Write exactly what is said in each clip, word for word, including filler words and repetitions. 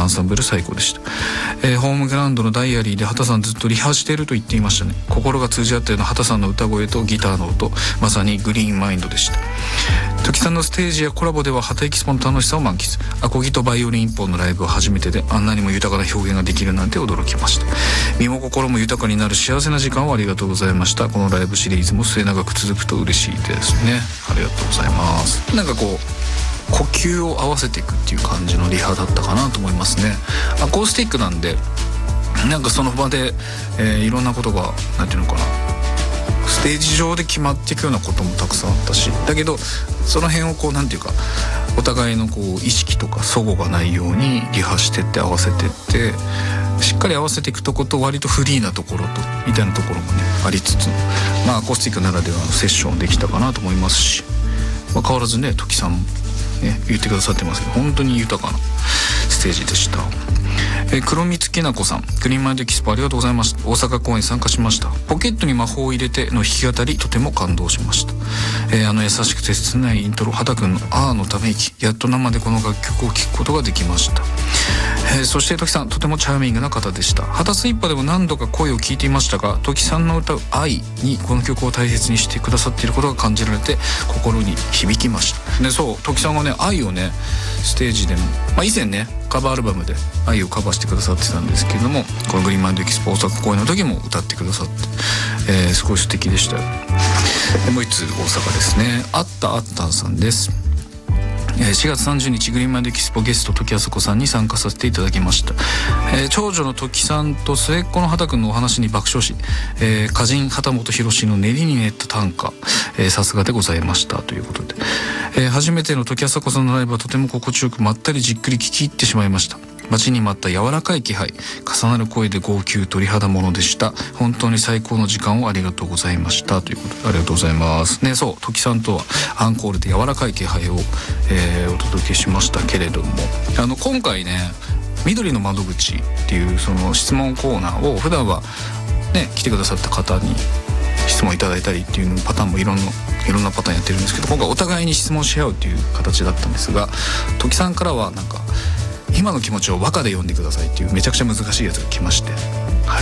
ンサンブル最高でした。えー、ホームグラウンドのダイアリーで畑さんずっとリハしていると言っていましたね。心が通じ合ったような畑さんの歌声とギターの音、まさにグリーンマインドでした。時さんのステージやコラボでは畑エキスポの楽しさを満喫。アコギとバイオリン一本のライブは初めてで、あんなにも豊かな表現ができるなんて驚きました。身も心も豊かになる幸せな時間をありがとうございました。このライブシリーズも末永く続くと嬉しいですね。ありがとうございます。なんかこう呼吸を合わせていくっていう感じのリハだったかなと思いますね。アコースティックなんでなんかその場で、えー、いろんなことがなんていうのかな、ステージ上で決まっていくようなこともたくさんあったし、だけどその辺をこうなんていうかお互いのこう意識とか齟齬がないようにリハしてって合わせてってしっかり合わせていくとこと割とフリーなところとみたいなところもねありつつ、まあアコースティックならではのセッションできたかなと思いますし、まあ、変わらずね時さんもね言ってくださってますけど本当に豊かなステージでした。えー、黒光きなこさん、グリーンマインドエキスポありがとうございました。大阪公演参加しました。ポケットに魔法を入れての弾き語りとても感動しました。えー、あの優しくて切ないイントロ、畑くんのあーのため息、やっと生でこの楽曲を聴くことができました。えー、そして時さんとてもチャーミングな方でした。畑スイッパでも何度か声を聞いていましたが、時さんの歌う愛にこの曲を大切にしてくださっていることが感じられて心に響きました。でそう時さんがね愛をねステージでも、まあ、以前ねカバーアルバムで愛をカバーしてくださってたんですけれども、このグリーンマインドエキスポ大阪公演の時も歌ってくださって、えー、すごい素敵でしたよ。でもう一つ大阪ですね、あったあったんさんです。しがつさんじゅうにちグリーンマインドエキスポゲスト時あさこさんに参加させていただきました。えー、長女の時さんと末っ子の畑くんのお話に爆笑し、えー、歌人畑本博の練りに練った短歌、えー、さすがでございましたということで、えー、初めての時あさこさんのライブはとても心地よくまったりじっくり聴き入ってしまいました。待ちに待った柔らかい気配、重なる声で号泣鳥肌ものでした。本当に最高の時間をありがとうございましたということで、ありがとうございますね。そう時さんとはアンコールで柔らかい気配を、えー、お届けしましたけれども、あの今回ね緑の窓口っていうその質問コーナーを普段はね来てくださった方に質問いただいたりっていうパターンもいろんないろんなパターンやってるんですけど、今回お互いに質問し合うっていう形だったんですが、時さんからはなんか今の気持ちを和歌で読んでくださいっていうめちゃくちゃ難しいやつが来まして、はい、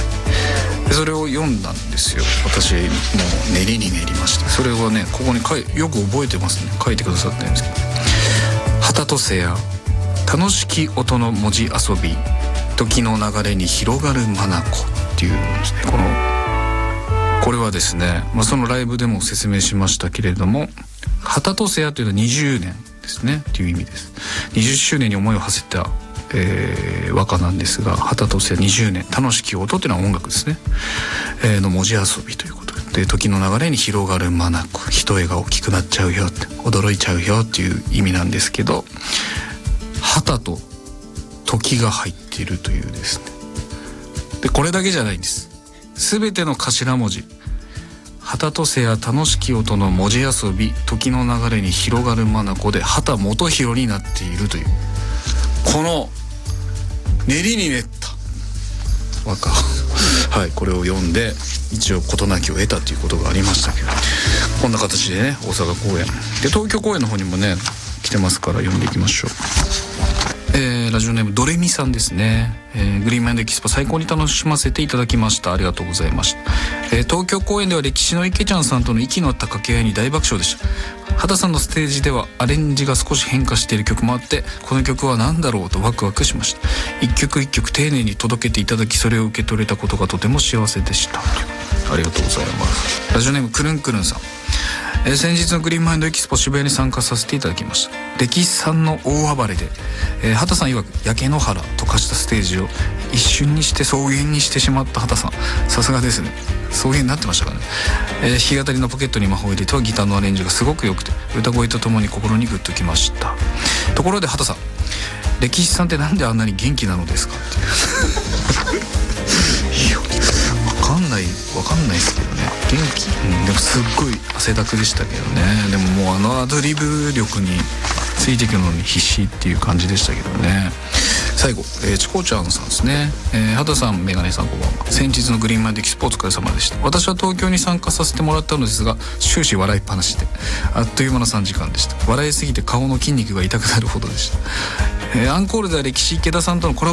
でそれを読んだんですよ。私もう練りに練りまして、それはねここに書いよく覚えてますね、書いてくださってるんですけど、旗とせや楽しき音の文字遊び、時の流れに広がる眼っていうですね、このこれはですね、まあ、そのライブでも説明しましたけれども、旗とせやというのはにじゅうねんですねっていう意味です。にじゅっしゅうねんに思いを馳せた、えー、和歌なんですが、旗とせやにじゅうねん、楽しき音というのは音楽ですね、えー、の文字遊びということで、で時の流れに広がる眼、一重が大きくなっちゃうよって、驚いちゃうよっていう意味なんですけど、旗と時が入っているというですね。でこれだけじゃないんです。すべての頭文字、旗とせや楽しき音の文字遊び、時の流れに広がる眼で旗元広になっているという、この練りに練った和歌はい、これを読んで一応事なきを得たということがありましたけど、こんな形でね大阪公演で東京公演の方にもね来てますから読んでいきましょう。えー、ラジオネームドレミさんですね。えー、グリーンマインドエキスポ最高に楽しませていただきました。ありがとうございました。えー、東京公演では歴史の池ちゃんさんとの息の合った掛け合いに大爆笑でした。畑さんのステージではアレンジが少し変化している曲もあって、この曲は何だろうとワクワクしました。一曲一曲丁寧に届けていただき、それを受け取れたことがとても幸せでした。ありがとうございます。ラジオネームくるんくるんさん、えー、先日のグリーンマインドエキスポ渋谷に参加させていただきました。歴史さんの大暴れで、えー、畑さん曰く焼け野原と化したステージを一瞬にして草原にしてしまった畑さん、さすがですね。草原になってましたからね。えー、弾き語りのポケットに魔法を入れてはギターのアレンジがすごく良くて、歌声とともに心にグッときました。ところで畑さん、歴史さんってなんであんなに元気なのですかっていういや分かんない分かんないですけどね、元気、うん、でもすっごい汗だくでしたけどね。でももうあのアドリブ力についていくのに必死っていう感じでしたけどね。最後、えー、チコちゃんさんですね。えー、畑さん、メガネさん、こんばんは。先日のグリーンマインドエキスポお疲れ様でした。私は東京に参加させてもらったのですが、終始笑いっぱなしであっという間のさんじかんでした。笑いすぎて顔の筋肉が痛くなるほどでした。えー、アンコールでは歴史池田さんとのコラボ